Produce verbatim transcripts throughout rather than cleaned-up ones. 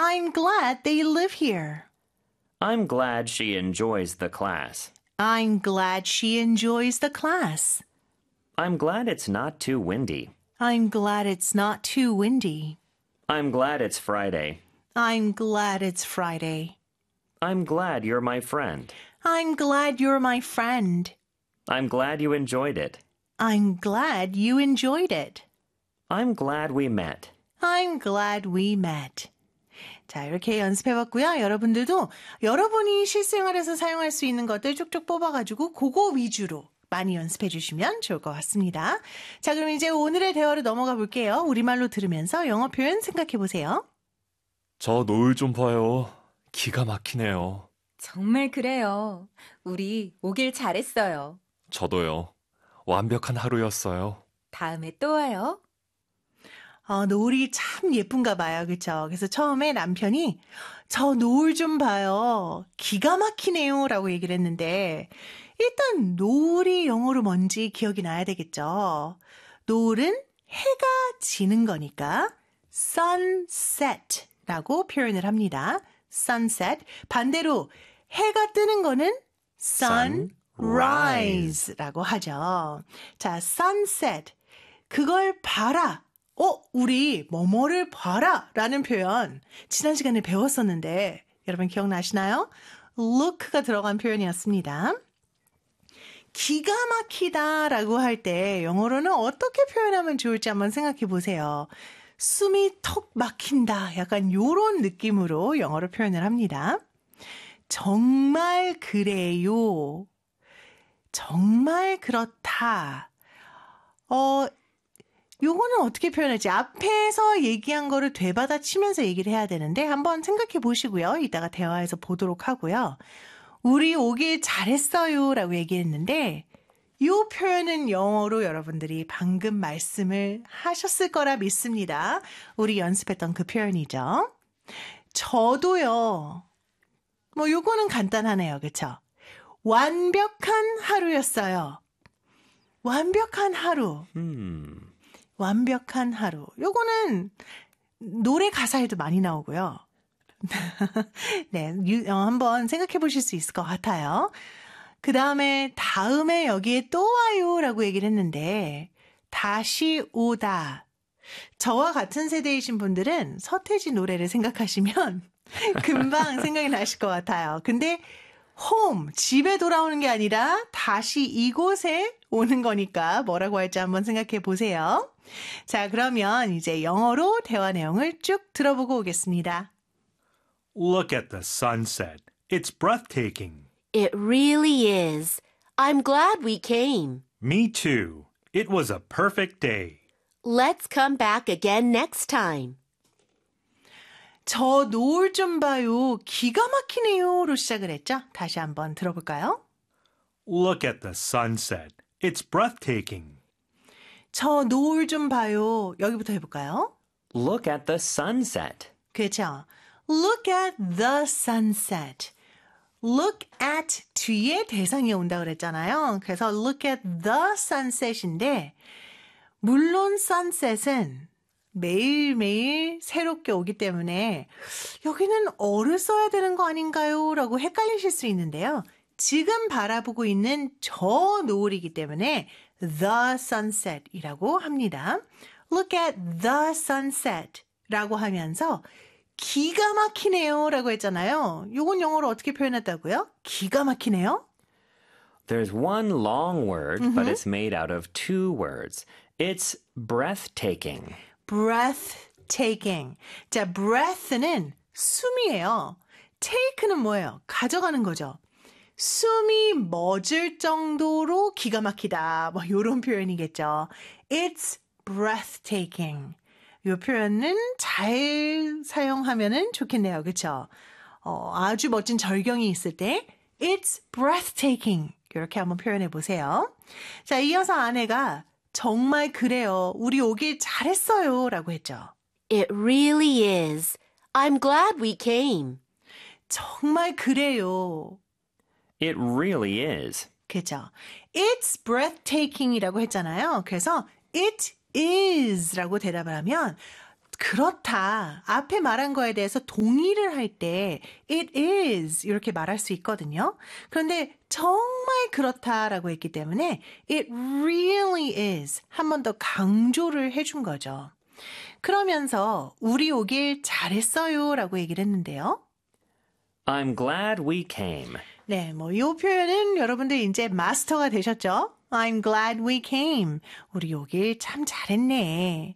I'm glad they live here. I'm glad she enjoys the class. I'm glad she enjoys the class. I'm glad it's not too windy. I'm glad it's not too windy. I'm glad it's Friday. I'm glad it's Friday. I'm glad you're my friend. I'm glad you're my friend. I'm glad you enjoyed it. I'm glad you enjoyed it. I'm glad we met. I'm glad we met. 자, 이렇게 연습해봤고요. 여러분들도 여러분이 실생활에서 사용할 수 있는 것들 쭉쭉 뽑아가지고 그거 위주로 많이 연습해 주시면 좋을 것 같습니다. 자, 그럼 이제 오늘의 대화로 넘어가 볼게요. 우리말로 들으면서 영어 표현 생각해 보세요. 저 노을 좀 봐요. 기가 막히네요. 정말 그래요. 우리 오길 잘했어요. 저도요. 완벽한 하루였어요. 다음에 또 와요. 어, 노을이 참 예쁜가 봐요. 그렇죠? 그래서 처음에 남편이 저 노을 좀 봐요. 기가 막히네요. 라고 얘기를 했는데 일단 노을이 영어로 뭔지 기억이 나야 되겠죠. 노을은 해가 지는 거니까 sunset 라고 표현을 합니다. sunset. 반대로 해가 뜨는 거는 sunrise 라고 하죠. 자, sunset. 그걸 봐라. 어, 우리 뭐뭐를 봐라 라는 표현 지난 시간에 배웠었는데 여러분 기억나시나요? look가 들어간 표현이었습니다. 기가 막히다 라고 할 때 영어로는 어떻게 표현하면 좋을지 한번 생각해 보세요. 숨이 턱 막힌다 약간 요런 느낌으로 영어로 표현을 합니다. 정말 그래요. 정말 그렇다. 어, 요거는 어떻게 표현할지 앞에서 얘기한 거를 되받아치면서 얘기를 해야 되는데 한번 생각해 보시고요. 이따가 대화에서 보도록 하고요. 우리 오길 잘했어요 라고 얘기했는데 이 표현은 영어로 여러분들이 방금 말씀을 하셨을 거라 믿습니다. 우리 연습했던 그 표현이죠. 저도요. 뭐 요거는 간단하네요. 그렇죠? 완벽한 하루였어요. 완벽한 하루. Hmm. 완벽한 하루. 요거는 노래 가사에도 많이 나오고요. 네, 유, 어, 한번 생각해 보실 수 있을 것 같아요. 그 다음에 다음에 여기에 또 와요 라고 얘기를 했는데 다시 오다. 저와 같은 세대이신 분들은 서태지 노래를 생각하시면 금방 생각이 나실 것 같아요. 근데 home, 집에 돌아오는 게 아니라 다시 이곳에 오는 거니까 뭐라고 할지 한번 생각해 보세요. 자, 그러면 이제 영어로 대화 내용을 쭉 들어보고 오겠습니다. Look at the sunset. It's breathtaking. It really is. I'm glad we came. Me too. It was a perfect day. Let's come back again next time. 저 노을 좀 봐요. 기가 막히네요로 시작을 했죠. 다시 한번 들어볼까요? Look at the sunset. It's breathtaking. 저 노을 좀 봐요. 여기부터 해볼까요? Look at the sunset. 그렇죠. Look at the sunset. Look at 뒤에 대상이 온다 그랬잖아요. 그래서 look at the sunset인데 물론 sunset은 매일매일 새롭게 오기 때문에 여기는 어를 써야 되는 거 아닌가요? 라고 헷갈리실 수 있는데요. 지금 바라보고 있는 저 노을이기 때문에 the sunset 이라고 합니다. Look at the sunset 라고 하면서 기가 막히네요 라고 했잖아요. 요건 영어로 어떻게 표현했다고요? 기가 막히네요? There's one long word, Mm-hmm. but it's made out of two words. It's breathtaking. breathtaking. 자, breath는 숨이에요. take는 뭐예요? 가져가는 거죠. 숨이 멎을 정도로 기가 막히다. 뭐 이런 표현이겠죠. It's breathtaking. 이 표현은 잘 사용하면은 좋겠네요. 그렇죠? 어, 아주 멋진 절경이 있을 때 It's breathtaking. 이렇게 한번 표현해 보세요. 자, 이어서 아내가 정말 그래요. 우리 오길 잘했어요. 라고 했죠. It really is. I'm glad we came. 정말 그래요. It really is. 그죠? It's breathtaking 이라고 했잖아요. 그래서 it is 라고 대답을 하면 그렇다. 앞에 말한 거에 대해서 동의를 할 때 it is 이렇게 말할 수 있거든요. 그런데 정말 그렇다라고 했기 때문에 it really is 한 번 더 강조를 해준 거죠. 그러면서 우리 오길 잘했어요 라고 얘기를 했는데요. I'm glad we came. 네, 뭐 이 표현은 여러분들 이제 마스터가 되셨죠? I'm glad we came. 우리 오길 참 잘했네.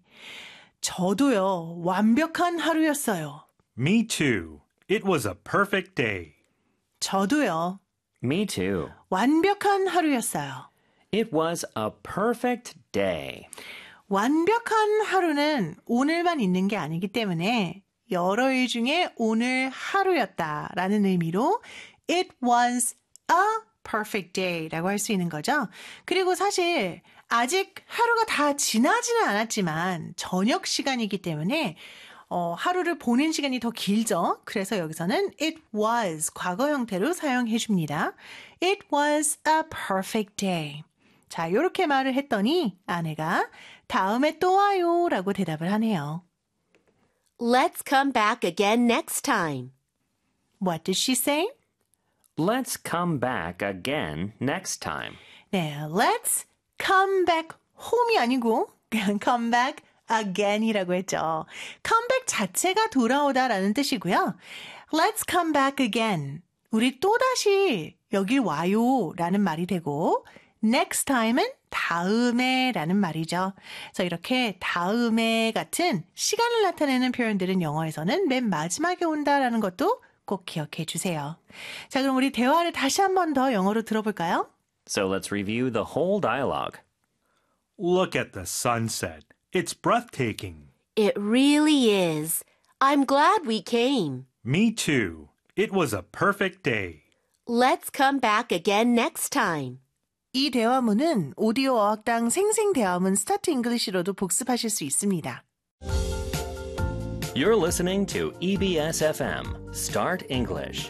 저도요, 완벽한 하루였어요. Me too. It was a perfect day. 저도요, Me too. 완벽한 하루였어요. It was a perfect day. 완벽한 하루는 오늘만 있는 게 아니기 때문에 여러 일 중에 오늘 하루였다라는 의미로 It was a perfect day라고 할 수 있는 거죠. 그리고 사실 아직 하루가 다 지나지는 않았지만 저녁 시간이기 때문에 어, 하루를 보낸 시간이 더 길죠. 그래서 여기서는 it was 과거 형태로 사용해 줍니다. It was a perfect day. 자, 이렇게 말을 했더니 아내가 다음에 또 와요 라고 대답을 하네요. Let's come back again next time. What did she say? Let's come back again next time. 네, let's come back home이 아니고 그냥 come back again이라고 했죠. come back 자체가 돌아오다라는 뜻이고요. Let's come back again. 우리 또다시 여길 와요 라는 말이 되고 next time은 다음에 라는 말이죠. 그래서 이렇게 다음에 같은 시간을 나타내는 표현들은 영어에서는 맨 마지막에 온다라는 것도 꼭 기억해 주세요. 자, 그럼 우리 대화를 다시 한 번 더 영어로 들어볼까요? So let's review the whole dialogue. Look at the sunset. It's breathtaking. It really is. I'm glad we came. Me too. It was a perfect day. Let's come back again next time. 이 대화문은 오디오 어학당 생생대화문 스타트 잉글리시로도 복습하실 수 있습니다. You're listening to E B S F M, Start English.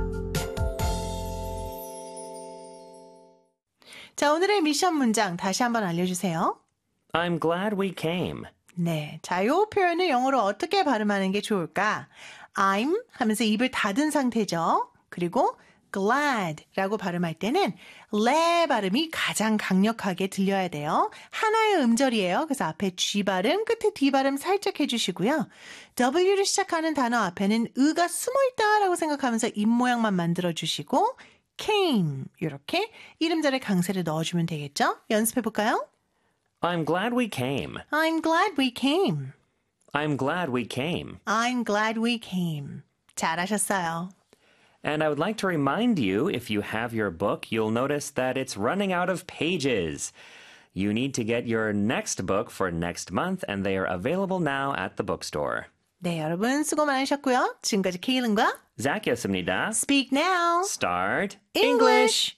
자, 오늘의 미션 문장 다시 한번 알려주세요. I'm glad we came. 네, 자, 이 표현을 영어로 어떻게 발음하는 게 좋을까? I'm 하면서 입을 닫은 상태죠. 그리고 glad라고 발음할 때는 레 발음이 가장 강력하게 들려야 돼요. 하나의 음절이에요. 그래서 앞에 G 발음, 끝에 D 발음 살짝 해주시고요. W를 시작하는 단어 앞에는 의가 숨어있다라고 생각하면서 입 모양만 만들어주시고 came 이렇게 이름절에 강세를 넣어주면 되겠죠? 연습해볼까요? I'm glad we came. I'm glad we came. I'm glad we came. I'm glad we came. 잘하셨어요. And I would like to remind you, if you have your book, you'll notice that it's running out of pages. You need to get your next book for next month, and they are available now at the bookstore. 네, 여러분 수고 많으셨고요. 지금까지 케일은과 Zachy였습니다. Speak Now Start English.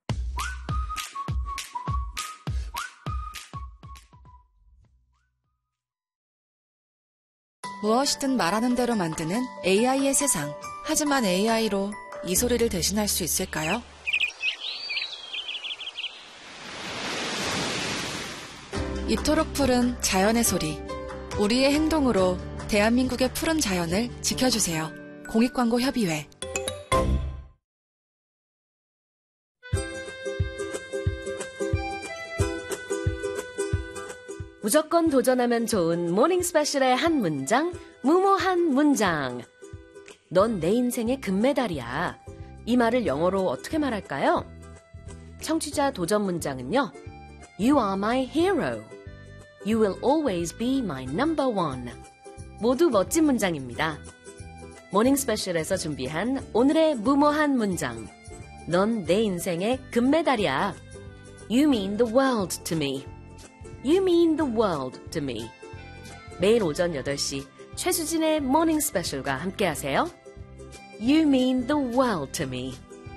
무엇이든 말하는 대로 만드는 에이아이의 세상. 하지만 에이아이로 이 소리를 대신할 수 있을까요? 이토록 푸른 자연의 소리. 우리의 행동으로 대한민국의 푸른 자연을 지켜주세요. 공익광고협의회. 무조건 도전하면 좋은 모닝 스페셜의 한 문장, 무모한 문장. 넌 내 인생의 금메달이야. 이 말을 영어로 어떻게 말할까요? 청취자 도전 문장은요. You are my hero. You will always be my number one. 모두 멋진 문장입니다. 모닝 스페셜에서 준비한 오늘의 무모한 문장. 넌 내 인생의 금메달이야. You mean the world to me. You mean the world to me. 매일 오전 여덟 시 최수진의 모닝 스페셜과 함께하세요. You mean the world to me.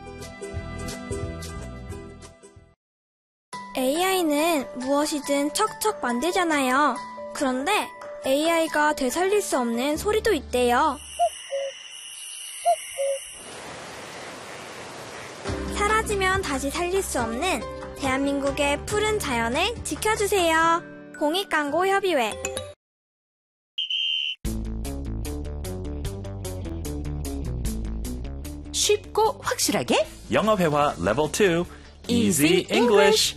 에이아이는 무엇이든 척척 만들잖아요. 그런데 에이아이가 되살릴 수 없는 소리도 있대요. 사라지면 다시 살릴 수 없는 대한민국의 푸른 자연을 지켜주세요. 공익광고협의회. 쉽고 확실하게 영어 회화 레벨 투 Easy Easy English.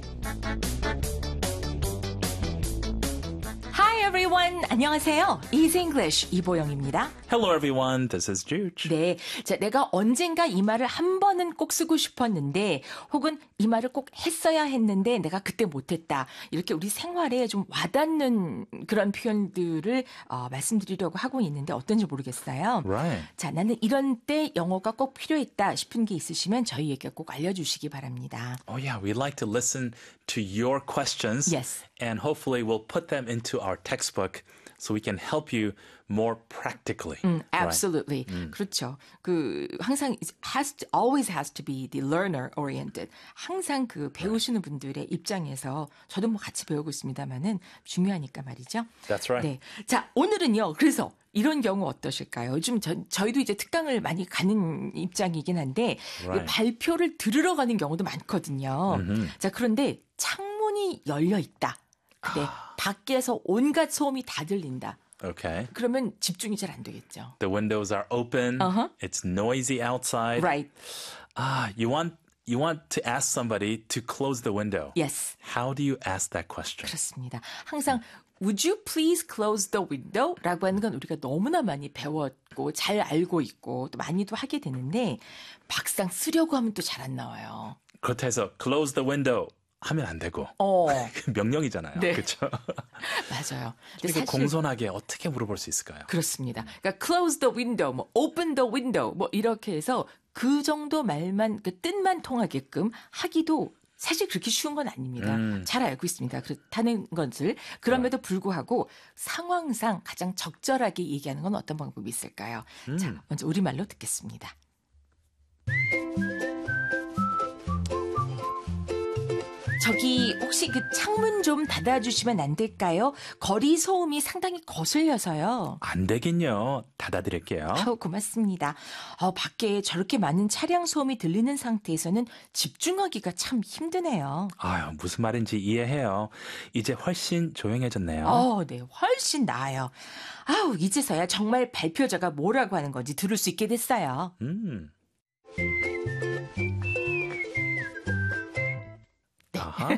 Hi everyone. 안녕하세요. Easy English 이보영입니다. Hello everyone, this is Juge. 네. 자, 내가 언젠가 이 말을 한 번은 꼭 쓰고 싶었는데 혹은 이 말을 꼭 했어야 했는데 내가 그때 못했다. 이렇게 우리 생활에 좀 와닿는 그런 표현들을 어, 말씀드리려고 하고 있는데 어떤지 모르겠어요. Right. 자, 나는 이런 때 영어가 꼭 필요했다 싶은 게 있으시면 저희에게 꼭 알려주시기 바랍니다. Oh yeah, we'd like to listen to your questions. Yes. And hopefully we'll put them into our textbook so we can help you more practically. 음, Right. absolutely. 그렇죠. 그 항상 it has to, always has to be the learner oriented. 항상 그 배우시는 분들의 입장에서 저도 뭐 같이 배우고 있습니다만은 중요하니까 말이죠. That's right. 네. 자, 오늘은요. 그래서 이런 경우 어떠실까요? 요즘 저, 저희도 이제 특강을 많이 가는 입장이긴 한데 Right. 발표를 들으러 가는 경우도 많거든요. 자, 그런데 창문이 열려 있다. 근데 밖에서 온갖 소음이 다 들린다. Okay. 그러면 집중이 잘 안 되겠죠. The windows are open. Uh-huh. It's noisy outside. Right. Ah, you want you want to ask somebody to close the window. Yes. How do you ask that question? 그렇습니다. 항상 Would you please close the window? 라고 하는 건 우리가 너무나 많이 배웠고 잘 알고 있고 또 많이도 하게 되는데 막상 쓰려고 하면 또 잘 안 나와요. 그렇다 해서 close the window 하면 안 되고. 어. 명령이잖아요. 네. 그렇죠? 맞아요. 근데 이렇게 사실 공손하게 어떻게 물어볼 수 있을까요? 그렇습니다. 그러니까 close the window, 뭐 open the window 뭐 이렇게 해서 그 정도 말만 그 뜻만 통하게끔 하기도 사실 그렇게 쉬운 건 아닙니다. 음. 잘 알고 있습니다. 그렇다는 것을 그럼에도 불구하고 상황상 가장 적절하게 얘기하는 건 어떤 방법이 있을까요? 음. 자, 먼저 우리말로 듣겠습니다. 저기 혹시 그 창문 좀 닫아주시면 안 될까요? 거리 소음이 상당히 거슬려서요. 안 되긴요. 닫아드릴게요. 아우 고맙습니다. 어, 밖에 저렇게 많은 차량 소음이 들리는 상태에서는 집중하기가 참 힘드네요. 아유, 무슨 말인지 이해해요. 이제 훨씬 조용해졌네요. 어, 네, 훨씬 나아요. 아우 이제서야 정말 발표자가 뭐라고 하는 건지 들을 수 있게 됐어요. 음. 아하.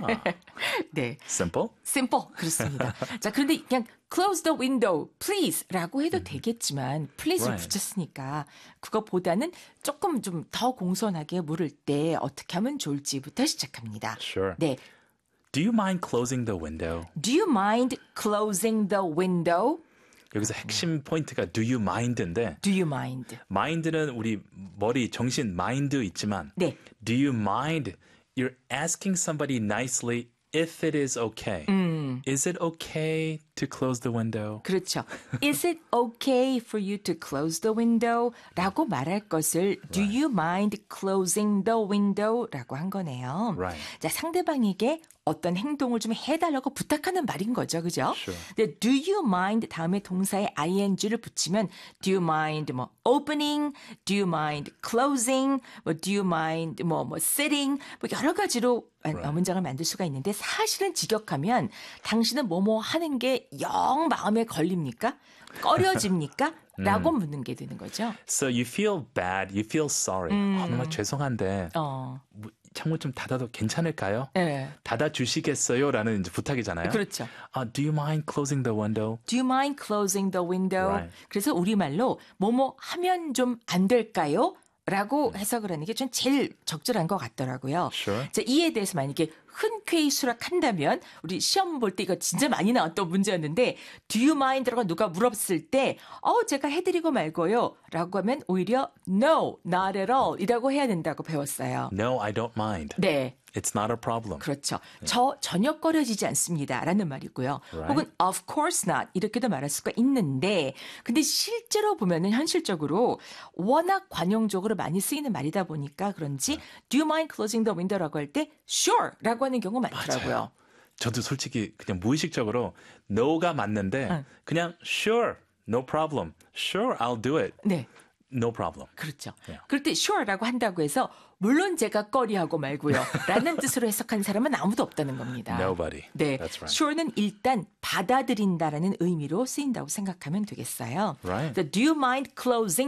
네. Simple? simple 그렇습니다. 자, 그런데 그냥 close the window, please라고 해도 되겠지만 please를 Right. 붙였으니까 그것보다는 조금 좀 더 공손하게 물을 때 어떻게 하면 좋을지부터 시작합니다. Sure. 네. Do you mind closing the window? Do you mind closing the window? 여기서 핵심 포인트가 do you mind인데 Do you mind? mind는 우리 머리 정신 mind 있지만 네. do you mind? You're asking somebody nicely if it is okay. Is it okay to close the window? 그렇죠. Is it okay for you to close the window? 라고 말할 것을 Do you mind closing the window? 라고 한 거네요. Right. 자, 상대방에게 어떤 행동을 좀 해달라고 부탁하는 말인 거죠. 그죠? Sure. 근데 do you mind 다음에 동사에 ing를 붙이면 do you mind 뭐 opening, do you mind closing, 뭐 do you mind 뭐, 뭐 sitting 뭐 여러 가지로 Right. 문장을 만들 수가 있는데 사실은 직역하면 당신은 뭐뭐 하는 게 영 마음에 걸립니까? 꺼려집니까? 라고 묻는 게 되는 거죠. So you feel bad, you feel sorry. 아, 정말 죄송한데 어. 뭐, 창문 좀 닫아도 괜찮을까요? 네. 닫아주시겠어요? 라는 이제 부탁이잖아요. 그렇죠. 아, do you mind closing the window? Do you mind closing the window? Right. 그래서 우리말로 뭐뭐 하면 좀 안 될까요? 라고 해석을 하는 게 전 제일 적절한 것 같더라고요. Sure. 자, 이에 대해서 만약에 흔쾌히 수락한다면 우리 시험 볼 때 이거 진짜 많이 나왔던 문제였는데 Do you mind라고 누가 물었을 때 어, 제가 해드리고 말고요 라고 하면 오히려 No, not at all 이라고 해야 된다고 배웠어요. No, I don't mind. 네. It's not a problem. 그렇죠. 저 전혀 꺼려지지 않습니다. 라는 말이고요. Right. 혹은 of course not 이렇게도 말할 수가 있는데 근데 실제로 보면은 현실적으로 워낙 관용적으로 많이 쓰이는 말이다 보니까 그런지 do you mind closing the window라고 할 때 sure 라고 하는 경우 많더라고요. 맞아요. 저도 솔직히 그냥 무의식적으로 no가 맞는데 응. 그냥 sure, no problem. Sure, I'll do it. 네. No problem. 그렇죠. Yeah. 그럴 때 sure라고 한다고 해서 물론 제가 꺼리하고 말고요. 라는 뜻으로 해석한 사람은 아무도 없다는 겁니다. Nobody. 네, That's right. sure는 일단 받아들인다라는 의미로 쓰인다고 생각하면 되겠어요. Right. So, do you mind closing